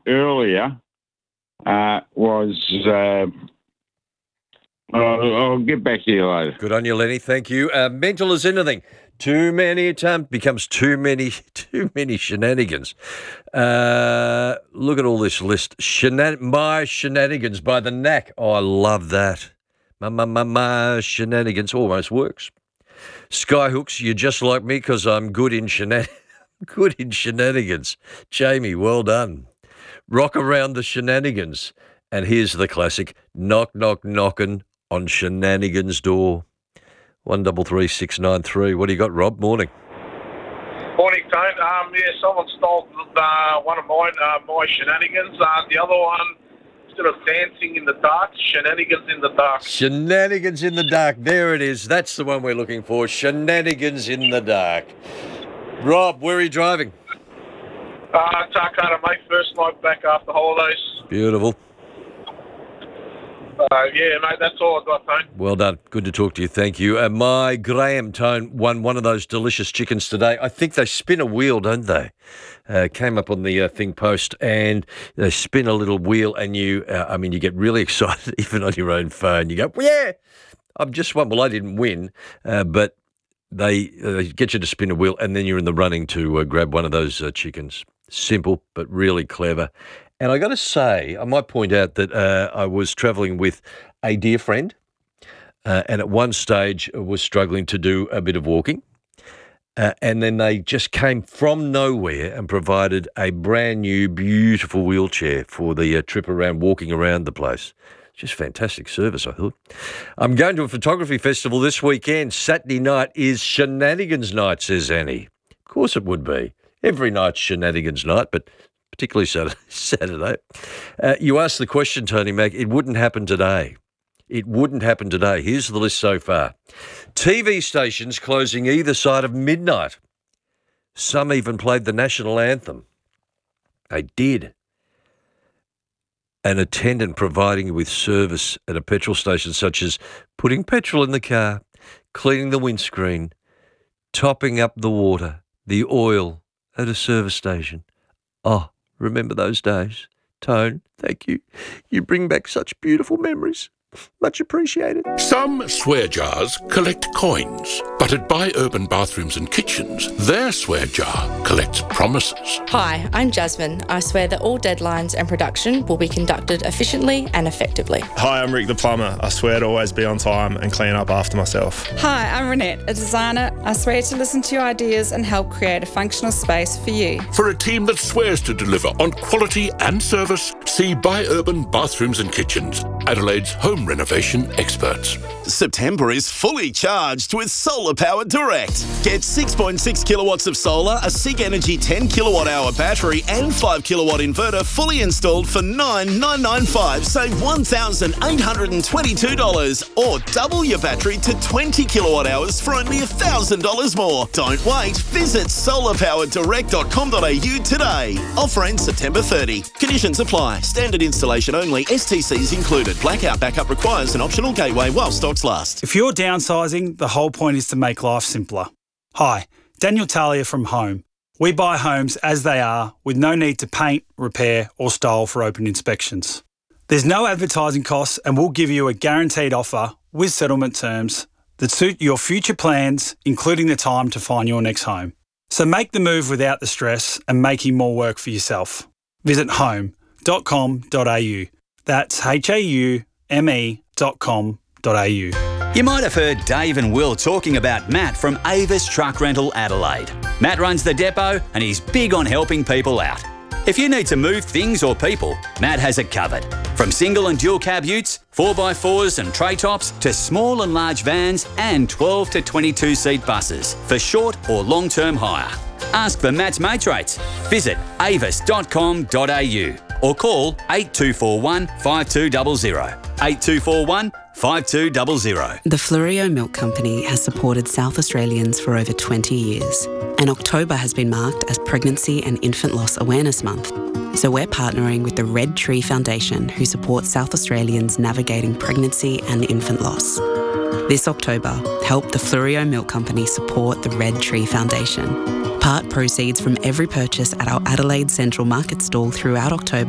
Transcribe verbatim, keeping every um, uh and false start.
earlier uh, was... Uh, I'll, I'll get back to you later. Good on you, Lenny. Thank you. Uh, mental as anything. Too many times becomes too many, too many shenanigans. Uh, look at all this list. Shenan- my shenanigans by the Knack. Oh, I love that. My, my, my, my shenanigans almost works. Skyhooks, you're just like me because I'm good in shenan- good in shenanigans. Jamie, well done. Rock around the shenanigans. And here's the classic, knock, knock, knocking on shenanigans door. One double three six nine three. What do you got, Rob? Morning. Morning, Tone. Um, yeah, someone stole uh, one of mine, uh, my shenanigans. Uh, the other one, instead of dancing in the dark, shenanigans in the dark. Shenanigans in the dark. There it is. That's the one we're looking for. Shenanigans in the dark. Rob, where are you driving? Uh, Tarcana, mate. First night back after holidays. Beautiful. Uh, yeah, mate, that's all I've got, Tone. Well done. Good to talk to you. Thank you. Uh, my Graham, Tone, won one of those delicious chickens today. I think they spin a wheel, don't they? Uh, came up on the uh, thing post, and they spin a little wheel, and you, uh, I mean, you get really excited even on your own phone. You go, well, yeah, I've just won. Well, I didn't win, uh, but they, uh, they get you to spin a wheel, and then you're in the running to uh, grab one of those uh, chickens. Simple, but really clever. And I got to say, I might point out that uh, I was travelling with a dear friend, uh, and at one stage was struggling to do a bit of walking. Uh, and then they just came from nowhere and provided a brand new, beautiful wheelchair for the uh, trip around, walking around the place. Just fantastic service, I thought. I'm going to a photography festival this weekend. Saturday night is shenanigans night, says Annie. Of course it would be. Every night's shenanigans night, but particularly Saturday. Saturday. Uh, you asked the question, Tony Mac. It wouldn't happen today. It wouldn't happen today. Here's the list so far. T V stations closing either side of midnight. Some even played the national anthem. They did. An attendant providing you with service at a petrol station, such as putting petrol in the car, cleaning the windscreen, topping up the water, the oil at a service station. Oh, remember those days? Tone, thank you. You bring back such beautiful memories. Much appreciated. Some swear jars collect coins, but at Buy Urban Bathrooms and Kitchens, their swear jar collects promises. Hi, I'm Jasmine. I swear that all deadlines and production will be conducted efficiently and effectively. Hi, I'm Rick the plumber. I swear to always be on time and clean up after myself. Hi, I'm Renette, a designer. I swear to listen to your ideas and help create a functional space for you. For a team that swears to deliver on quality and service, see Buy Urban Bathrooms and Kitchens, Adelaide's home renovation experts. September is fully charged with Solar Power Direct. Get six point six kilowatts of solar, a SIG Energy ten kilowatt hour battery and five kilowatt inverter fully installed for nine thousand nine hundred ninety-five dollars. Save one thousand eight hundred twenty-two dollars or double your battery to twenty kilowatt hours for only one thousand dollars more. Don't wait. Visit solar power direct dot com dot a u today. Offer ends September thirtieth. Conditions apply. Standard installation only. S T Cs included. Blackout backup requires an optional gateway while stocks last. If you're downsizing, the whole point is to make life simpler. Hi, Daniel Talia from Home. We buy homes as they are with no need to paint, repair or style for open inspections. There's no advertising costs and we'll give you a guaranteed offer with settlement terms that suit your future plans, including the time to find your next home. So make the move without the stress and making more work for yourself. Visit home dot com dot a u. That's H A U M E dot com dot a u. You might have heard Dave and Will talking about Matt from Avis Truck Rental Adelaide. Matt runs the depot and he's big on helping people out. If you need to move things or people, Matt has it covered. From single and dual cab utes, four by fours and tray tops, to small and large vans and twelve to twenty-two seat buses for short or long-term hire. Ask for Matt's mates rates. Visit avis dot com dot a u or call eight two four one, five two zero zero. eight two four one, five two zero zero. The Fleurieu Milk Company has supported South Australians for over twenty years, and October has been marked as Pregnancy and Infant Loss Awareness Month. So we're partnering with the Red Tree Foundation, who supports South Australians navigating pregnancy and infant loss. This October, help the Fleurieu Milk Company support the Red Tree Foundation. Part proceeds from every purchase at our Adelaide Central Market stall throughout October